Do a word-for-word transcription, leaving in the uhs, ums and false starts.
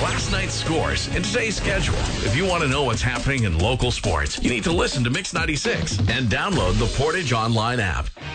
last night's scores and today's schedule. If you want to know what's happening in local sports, you need to listen to Mix ninety-six and download the Portage Online app.